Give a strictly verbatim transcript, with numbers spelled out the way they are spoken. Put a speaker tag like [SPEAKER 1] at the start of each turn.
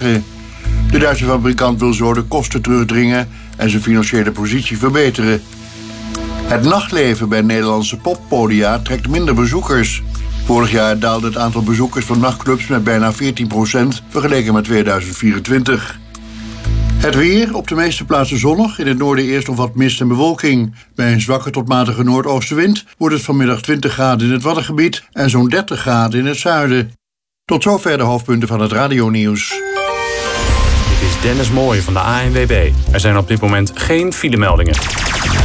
[SPEAKER 1] verlagen. De Duitse fabrikant wil zo de kosten terugdringen en zijn financiële positie verbeteren. Het nachtleven bij Nederlandse poppodia trekt minder bezoekers. Vorig jaar daalde het aantal bezoekers van nachtclubs met bijna veertien procent vergeleken met tweeduizend vierentwintig. Het weer, op de meeste plaatsen zonnig, in het noorden eerst nog wat mist en bewolking. Bij een zwakke tot matige noordoostenwind wordt het vanmiddag twintig graden in het Waddengebied en zo'n dertig graden in het zuiden. Tot zover de hoofdpunten van het radionieuws.
[SPEAKER 2] Dit is Dennis Mooij van de A N W B. Er zijn op dit moment geen filemeldingen.